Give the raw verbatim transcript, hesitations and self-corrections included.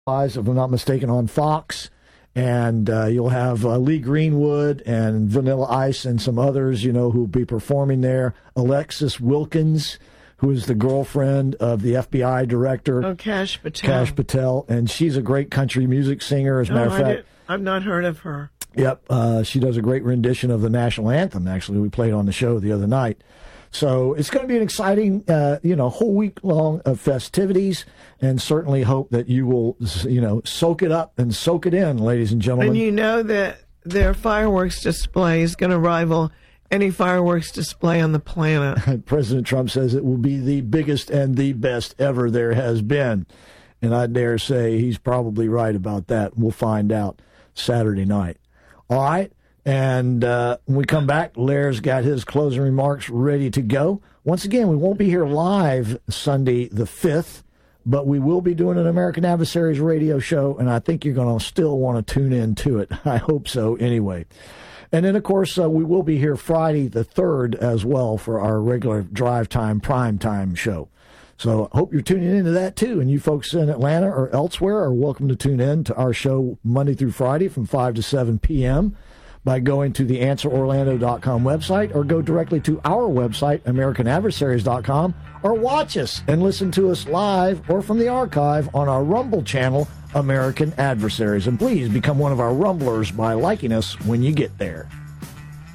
if I'm not mistaken, on Fox. And uh, you'll have uh, Lee Greenwood and Vanilla Ice and some others, you know, who'll be performing there. Alexis Wilkins, who is the girlfriend of the F B I director. Oh, Kash Patel. Kash Patel. And she's a great country music singer, as a oh, matter of I fact. did, I've not heard of her. Yep. Uh, she does a great rendition of the national anthem, actually. We played on the show the other night. So it's going to be an exciting, uh, you know, whole week long of festivities, and certainly hope that you will, you know, soak it up and soak it in, ladies and gentlemen. And you know that their fireworks display is going to rival any fireworks display on the planet. President Trump says it will be the biggest and the best ever there has been. And I dare say he's probably right about that. We'll find out Saturday night. All right. And uh, when we come back, Lair's got his closing remarks ready to go. Once again, we won't be here live Sunday the fifth, but we will be doing an American Adversaries radio show, and I think you're going to still want to tune in to it. I hope so anyway. And then, of course, uh, we will be here Friday the third as well for our regular drive time, prime time show. So I hope you're tuning into that, too. And you folks in Atlanta or elsewhere are welcome to tune in to our show Monday through Friday from five to seven p.m., by going to the answer orlando dot com website, or go directly to our website, american adversaries dot com, or watch us and listen to us live or from the archive on our Rumble channel, American Adversaries. And please become one of our Rumblers by liking us when you get there.